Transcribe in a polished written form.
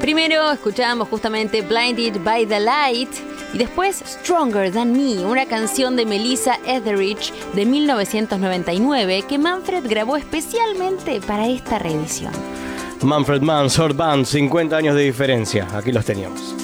Primero escuchábamos justamente Blinded by the Light y después Stronger Than Me, una canción de Melissa Etheridge de 1999 que Manfred grabó especialmente para esta reedición. Manfred Mann, Sword Band, 50 años de diferencia. Aquí los teníamos.